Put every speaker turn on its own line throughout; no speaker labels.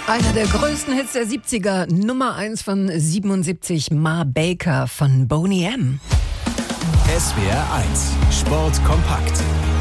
Einer der größten Hits der 70er, Nummer 1 von 77, Ma Baker von Boney M.
SWR 1, Sport kompakt.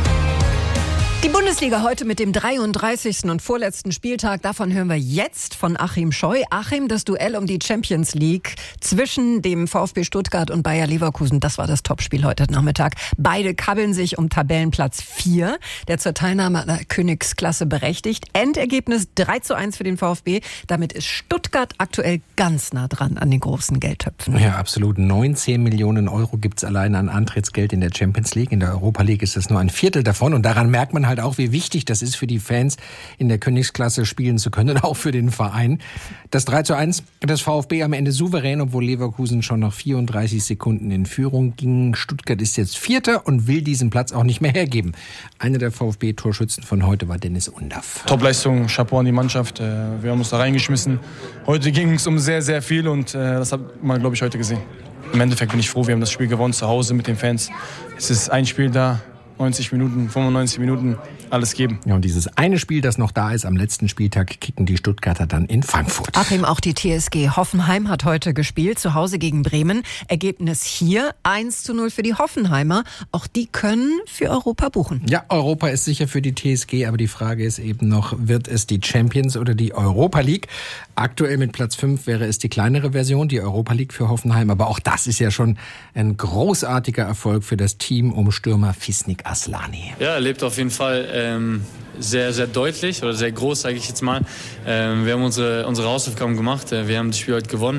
Die Bundesliga heute mit dem 33. und vorletzten Spieltag. Davon hören wir jetzt von Achim Scheu. Achim, das Duell um die Champions League zwischen dem VfB Stuttgart und Bayer Leverkusen, das war das Topspiel heute Nachmittag. Beide kabbeln sich um Tabellenplatz 4, der zur Teilnahme an der Königsklasse berechtigt. Endergebnis 3:1 für den VfB. Damit ist Stuttgart aktuell ganz nah dran an den großen Geldtöpfen.
Ja, absolut. 19 Millionen Euro gibt's allein an Antrittsgeld in der Champions League. In der Europa League ist es nur ein Viertel davon. Und daran merkt man halt auch, wie wichtig das ist für die Fans, in der Königsklasse spielen zu können, auch für den Verein. Das 3:1 des VfB am Ende souverän, obwohl Leverkusen schon nach 34 Sekunden in Führung ging. Stuttgart ist jetzt Vierter und will diesen Platz auch nicht mehr hergeben. Einer der VfB-Torschützen von heute war Dennis Undaff.
Top-Leistung, Chapeau an die Mannschaft. Wir haben uns da reingeschmissen. Heute ging es um sehr, sehr viel und das hat man, glaube ich, heute gesehen. Im Endeffekt bin ich froh, wir haben das Spiel gewonnen zu Hause mit den Fans. Es ist ein Spiel da. 90 Minuten, 95 Minuten, alles geben.
Ja, und dieses eine Spiel, das noch da ist, am letzten Spieltag kicken die Stuttgarter dann in Frankfurt.
Achim, auch die TSG Hoffenheim hat heute gespielt, zu Hause gegen Bremen. Ergebnis hier 1:0 für die Hoffenheimer. Auch die können für Europa buchen.
Ja, Europa ist sicher für die TSG, aber die Frage ist eben noch, wird es die Champions oder die Europa League? Aktuell mit Platz 5 wäre es die kleinere Version, die Europa League für Hoffenheim. Aber auch das ist ja schon ein großartiger Erfolg für das Team um Stürmer Fisnik Aslani.
Ja, er lebt auf jeden Fall sehr, sehr deutlich oder sehr groß, sage ich jetzt mal. Wir haben unsere Hausaufgaben gemacht. Wir haben das Spiel heute gewonnen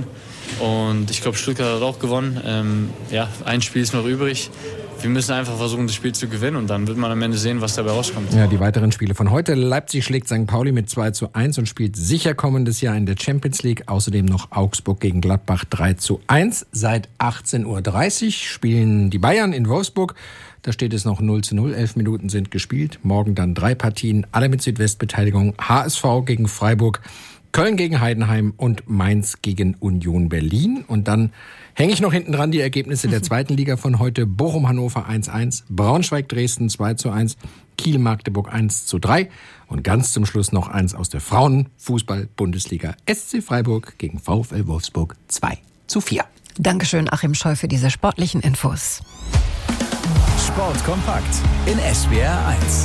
und ich glaube, Stuttgart hat auch gewonnen. Ein Spiel ist noch übrig. Wir müssen einfach versuchen, das Spiel zu gewinnen und dann wird man am Ende sehen, was dabei rauskommt.
Ja, die weiteren Spiele von heute. Leipzig schlägt St. Pauli mit 2:1 und spielt sicher kommendes Jahr in der Champions League. Außerdem noch Augsburg gegen Gladbach 3:1. Seit 18:30 Uhr spielen die Bayern in Wolfsburg. Da steht es noch 0:0. 11 Minuten sind gespielt. Morgen dann 3 Partien, alle mit Südwestbeteiligung. HSV gegen Freiburg, Köln gegen Heidenheim und Mainz gegen Union Berlin. Und dann hänge ich noch hinten dran die Ergebnisse der zweiten Liga von heute. Bochum-Hannover 1:1, Braunschweig-Dresden 2:1, Kiel-Magdeburg 1:3 und ganz zum Schluss noch eins aus der Frauenfußball-Bundesliga. SC Freiburg gegen VfL Wolfsburg 2:4.
Dankeschön, Achim Scheu, für diese sportlichen Infos.
Sport kompakt in SWR 1.